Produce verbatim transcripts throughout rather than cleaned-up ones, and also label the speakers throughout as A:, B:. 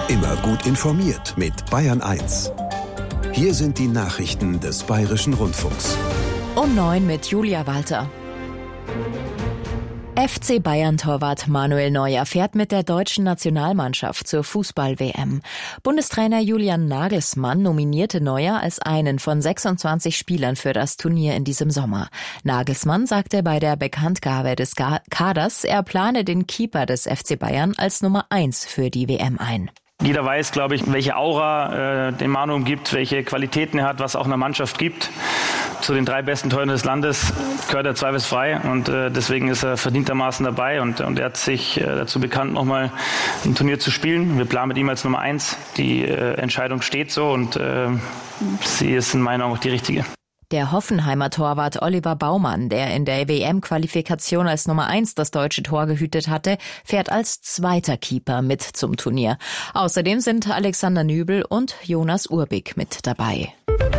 A: Immer gut informiert mit Bayern eins. Hier sind die Nachrichten des Bayerischen Rundfunks.
B: Um neun mit Julia Walter. F C Bayern-Torwart Manuel Neuer fährt mit der deutschen Nationalmannschaft zur Fußball-W M. Bundestrainer Julian Nagelsmann nominierte Neuer als einen von sechsundzwanzig Spielern für das Turnier in diesem Sommer. Nagelsmann sagte bei der Bekanntgabe des Kaders, er plane den Keeper des F C Bayern als Nummer eins für die W M ein.
C: Jeder weiß, glaube ich, welche Aura äh, den Manu umgibt, welche Qualitäten er hat, was auch einer Mannschaft gibt. Zu den drei besten Torhütern des Landes gehört er zweifelsfrei und äh, deswegen ist er verdientermaßen dabei und, und er hat sich äh, dazu bekannt, nochmal ein Turnier zu spielen. Wir planen mit ihm als Nummer eins. Die äh, Entscheidung steht so und äh, sie ist in meinen Augen auch die richtige.
B: Der Hoffenheimer Torwart Oliver Baumann, der in der W M-Qualifikation als Nummer eins das deutsche Tor gehütet hatte, fährt als zweiter Keeper mit zum Turnier. Außerdem sind Alexander Nübel und Jonas Urbig mit dabei.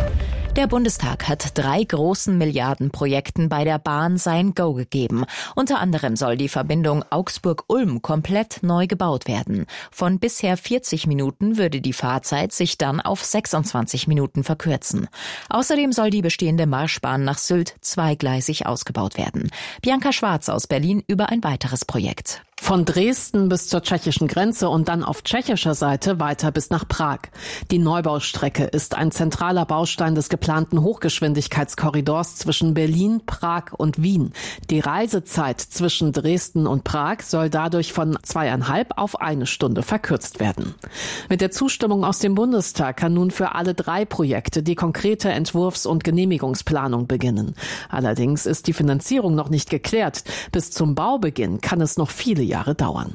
B: Der Bundestag hat drei großen Milliardenprojekten bei der Bahn sein Go gegeben. Unter anderem soll die Verbindung Augsburg-Ulm komplett neu gebaut werden. Von bisher vierzig Minuten würde die Fahrzeit sich dann auf sechsundzwanzig Minuten verkürzen. Außerdem soll die bestehende Marschbahn nach Sylt zweigleisig ausgebaut werden. Bianca Schwarz aus Berlin über ein weiteres Projekt.
D: Von Dresden bis zur tschechischen Grenze und dann auf tschechischer Seite weiter bis nach Prag. Die Neubaustrecke ist ein zentraler Baustein des geplanten Hochgeschwindigkeitskorridors zwischen Berlin, Prag und Wien. Die Reisezeit zwischen Dresden und Prag soll dadurch von zweieinhalb auf eine Stunde verkürzt werden. Mit der Zustimmung aus dem Bundestag kann nun für alle drei Projekte die konkrete Entwurfs- und Genehmigungsplanung beginnen. Allerdings ist die Finanzierung noch nicht geklärt. Bis zum Baubeginn kann es noch viele Jahre dauern.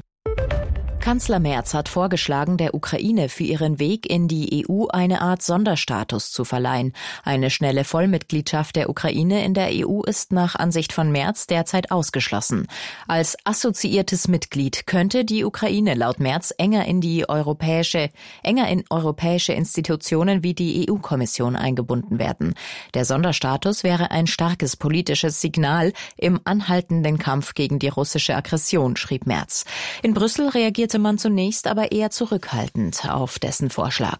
B: Kanzler Merz hat vorgeschlagen, der Ukraine für ihren Weg in die E U eine Art Sonderstatus zu verleihen. Eine schnelle Vollmitgliedschaft der Ukraine in der E U ist nach Ansicht von Merz derzeit ausgeschlossen. Als assoziiertes Mitglied könnte die Ukraine laut Merz enger in die europäische, enger in europäische Institutionen wie die E U-Kommission eingebunden werden. Der Sonderstatus wäre ein starkes politisches Signal im anhaltenden Kampf gegen die russische Aggression, schrieb Merz. In Brüssel reagierte man zunächst aber eher zurückhaltend auf dessen Vorschlag.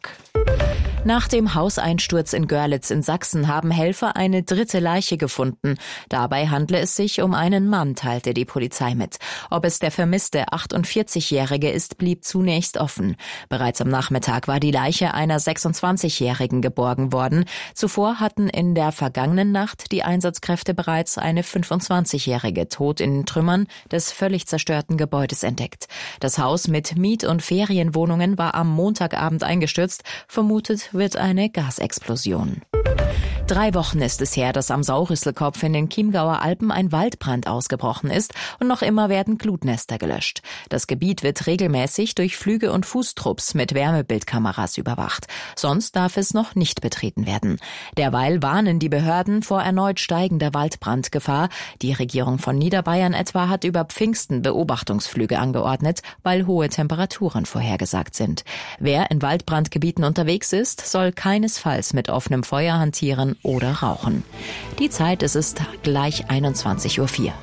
B: Nach dem Hauseinsturz in Görlitz in Sachsen haben Helfer eine dritte Leiche gefunden. Dabei handle es sich um einen Mann, teilte die Polizei mit. Ob es der vermisste achtundvierzigjährige ist, blieb zunächst offen. Bereits am Nachmittag war die Leiche einer sechsundzwanzigjährigen geborgen worden. Zuvor hatten in der vergangenen Nacht die Einsatzkräfte bereits eine fünfundzwanzigjährige tot in Trümmern des völlig zerstörten Gebäudes entdeckt. Das Haus mit Miet- und Ferienwohnungen war am Montagabend eingestürzt. Vermutet wird eine Gasexplosion. Drei Wochen ist es her, dass am Saurisselkopf in den Chiemgauer Alpen ein Waldbrand ausgebrochen ist und noch immer werden Glutnester gelöscht. Das Gebiet wird regelmäßig durch Flüge und Fußtrupps mit Wärmebildkameras überwacht. Sonst darf es noch nicht betreten werden. Derweil warnen die Behörden vor erneut steigender Waldbrandgefahr. Die Regierung von Niederbayern etwa hat über Pfingsten Beobachtungsflüge angeordnet, weil hohe Temperaturen vorhergesagt sind. Wer in Waldbrandgebieten unterwegs ist, soll keinesfalls mit offenem Feuer hantieren oder rauchen. Die Zeit, es ist gleich einundzwanzig Uhr vier.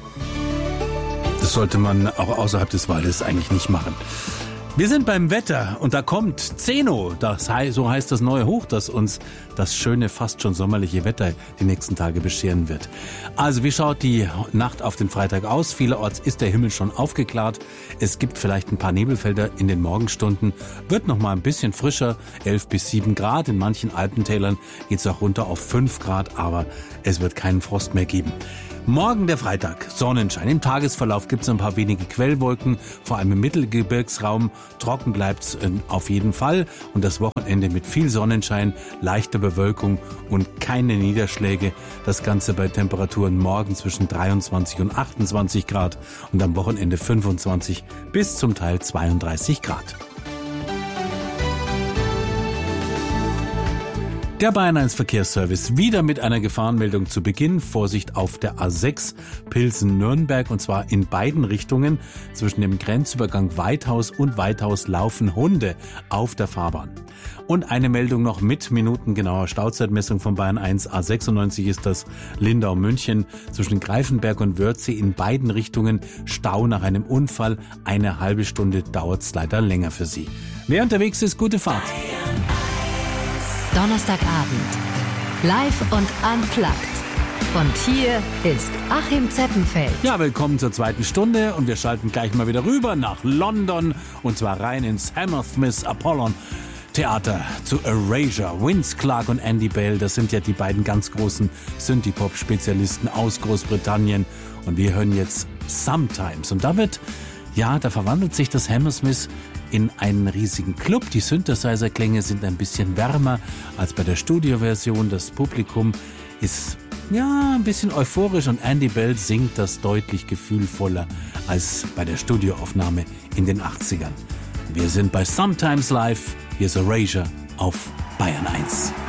E: Das sollte man auch außerhalb des Waldes eigentlich nicht machen. Wir sind beim Wetter und da kommt Zeno, das heißt, so heißt das neue Hoch, das uns das schöne, fast schon sommerliche Wetter die nächsten Tage bescheren wird. Also wie schaut die Nacht auf den Freitag aus? Vielerorts ist der Himmel schon aufgeklärt. Es gibt vielleicht ein paar Nebelfelder in den Morgenstunden. Wird noch mal ein bisschen frischer, elf bis sieben Grad. In manchen Alpentälern geht es auch runter auf fünf Grad, aber es wird keinen Frost mehr geben. Morgen der Freitag, Sonnenschein. Im Tagesverlauf gibt es ein paar wenige Quellwolken, vor allem im Mittelgebirgsraum. Trocken bleibt's auf jeden Fall. Und das Wochenende mit viel Sonnenschein, leichter Bewölkung und keine Niederschläge. Das Ganze bei Temperaturen morgen zwischen dreiundzwanzig und achtundzwanzig Grad und am Wochenende fünfundzwanzig bis zum Teil zweiunddreißig Grad. Der Bayern eins Verkehrsservice wieder mit einer Gefahrenmeldung zu Beginn. Vorsicht auf der A sechs Pilsen-Nürnberg, und zwar in beiden Richtungen. Zwischen dem Grenzübergang Weithaus und Weithaus laufen Hunde auf der Fahrbahn. Und eine Meldung noch mit minutengenauer Stauzeitmessung von Bayern eins. A sechsundneunzig ist das Lindau-München. Zwischen Greifenberg und Wörthsee in beiden Richtungen Stau nach einem Unfall. Eine halbe Stunde dauert es leider länger für Sie. Wer unterwegs ist, gute Fahrt.
B: Donnerstagabend. Live und unplugged. Und hier ist Achim Zeppenfeld.
E: Ja, willkommen zur zweiten Stunde und wir schalten gleich mal wieder rüber nach London und zwar rein ins Hammersmith Apollon Theater zu Erasure. Vince Clarke und Andy Bell, das sind ja die beiden ganz großen Synthie-Pop-Spezialisten aus Großbritannien und wir hören jetzt Sometimes. Und da wird, ja, da verwandelt sich das Hammersmith in einen riesigen Club. Die Synthesizer-Klänge sind ein bisschen wärmer als bei der Studioversion. Das Publikum ist ja ein bisschen euphorisch und Andy Bell singt das deutlich gefühlvoller als bei der Studioaufnahme in den achtzigern. Wir sind bei Sometimes Live. Hier ist Erasure auf Bayern eins.